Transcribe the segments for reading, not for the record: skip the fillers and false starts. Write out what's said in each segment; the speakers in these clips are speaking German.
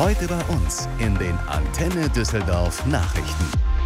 Heute bei uns in den Antenne Düsseldorf Nachrichten.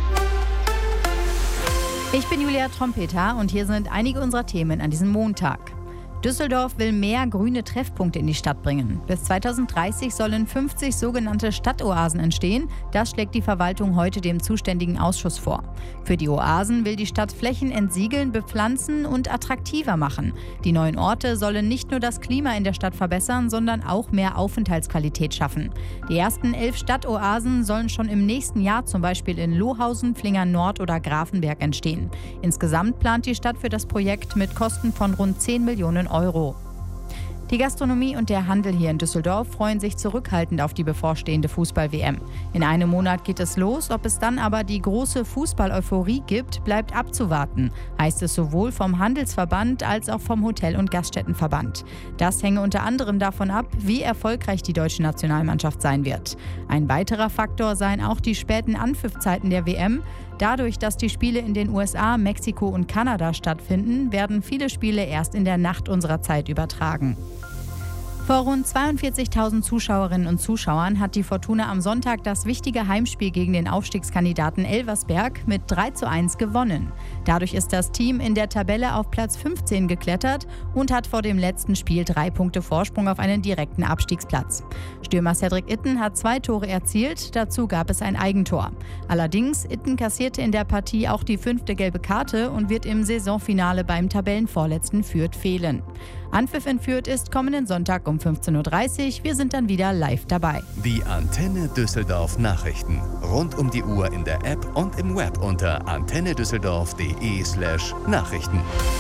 Ich bin Julia Trompeter und hier sind einige unserer Themen an diesem Montag. Düsseldorf will mehr grüne Treffpunkte in die Stadt bringen. Bis 2030 sollen 50 sogenannte Stadtoasen entstehen. Das schlägt die Verwaltung heute dem zuständigen Ausschuss vor. Für die Oasen will die Stadt Flächen entsiegeln, bepflanzen und attraktiver machen. Die neuen Orte sollen nicht nur das Klima in der Stadt verbessern, sondern auch mehr Aufenthaltsqualität schaffen. Die ersten 11 Stadtoasen sollen schon im nächsten Jahr zum Beispiel in Lohausen, Flingern Nord oder Grafenberg entstehen. Insgesamt plant die Stadt für das Projekt mit Kosten von rund 10 Millionen Euro. Die Gastronomie und der Handel hier in Düsseldorf freuen sich zurückhaltend auf die bevorstehende Fußball-WM. In einem Monat geht es los, ob es dann aber die große Fußball-Euphorie gibt, bleibt abzuwarten, heißt es sowohl vom Handelsverband als auch vom Hotel- und Gaststättenverband. Das hänge unter anderem davon ab, wie erfolgreich die deutsche Nationalmannschaft sein wird. Ein weiterer Faktor seien auch die späten Anpfiffzeiten der WM. Dadurch, dass die Spiele in den USA, Mexiko und Kanada stattfinden, werden viele Spiele erst in der Nacht unserer Zeit übertragen. Vor rund 42.000 Zuschauerinnen und Zuschauern hat die Fortuna am Sonntag das wichtige Heimspiel gegen den Aufstiegskandidaten Elversberg mit 3:1 gewonnen. Dadurch ist das Team in der Tabelle auf Platz 15 geklettert und hat vor dem letzten Spiel 3 Punkte Vorsprung auf einen direkten Abstiegsplatz. Stürmer Cedric Itten hat 2 Tore erzielt, dazu gab es ein Eigentor. Allerdings, Itten kassierte in der Partie auch die 5. gelbe Karte und wird im Saisonfinale beim Tabellenvorletzten Fürth fehlen. Anpfiff in Fürth ist kommenden Sonntag um 15:30 Uhr. Wir sind dann wieder live dabei. Die Antenne Düsseldorf Nachrichten. Rund um die Uhr in der App und im Web unter antennedüsseldorf.de/Nachrichten.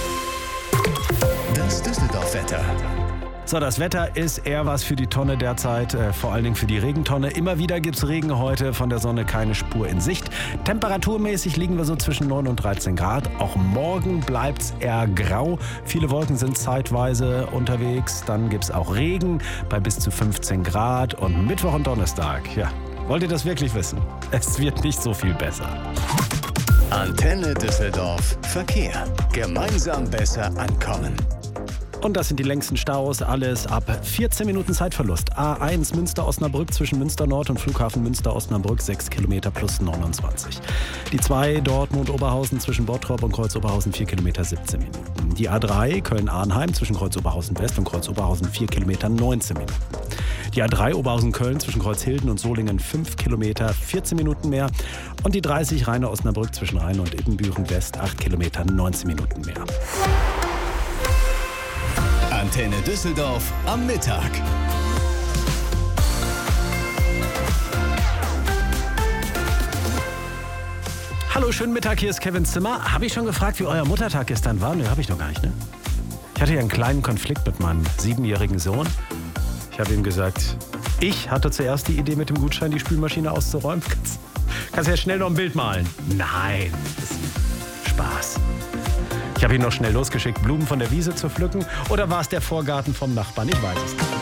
Das Düsseldorf-Wetter. So, das Wetter ist eher was für die Tonne derzeit, vor allen Dingen für die Regentonne. Immer wieder gibt's Regen heute, von der Sonne keine Spur in Sicht. Temperaturmäßig liegen wir so zwischen 9 und 13 Grad. Auch morgen bleibt's eher grau. Viele Wolken sind zeitweise unterwegs. Dann gibt's auch Regen bei bis zu 15 Grad. Und Mittwoch und Donnerstag, ja, wollt ihr das wirklich wissen? Es wird nicht so viel besser. Antenne Düsseldorf Verkehr. Gemeinsam besser ankommen. Und das sind die längsten Staus, alles ab 14 Minuten Zeitverlust. A1 Münster-Osnabrück zwischen Münster Nord und Flughafen Münster-Osnabrück 6 Kilometer plus 29. Die 2 Dortmund-Oberhausen zwischen Bottrop und Kreuz-Oberhausen 4 Kilometer 17 Minuten. Die A3 Köln-Arnheim zwischen Kreuz-Oberhausen West und Kreuz-Oberhausen 4 Kilometer 19 Minuten. Die A3 Oberhausen-Köln zwischen Kreuzhilden und Solingen 5 Kilometer 14 Minuten mehr. Und die 30 Rheine-Osnabrück zwischen Rheine und Ippenbüren West 8 Kilometer 19 Minuten mehr. Antenne Düsseldorf am Mittag. Hallo, schönen Mittag, hier ist Kevin Zimmer. Habe ich schon gefragt, wie euer Muttertag gestern war? Ne, habe ich noch gar nicht, ne? Ich hatte ja einen kleinen Konflikt mit meinem 7-jährigen Sohn. Ich habe ihm gesagt, ich hatte zuerst die Idee, mit dem Gutschein die Spülmaschine auszuräumen. Kannst ja schnell noch ein Bild malen. Nein, das ist Spaß. Ich habe ihn noch schnell losgeschickt, Blumen von der Wiese zu pflücken. Oder war es der Vorgarten vom Nachbarn? Ich weiß es nicht.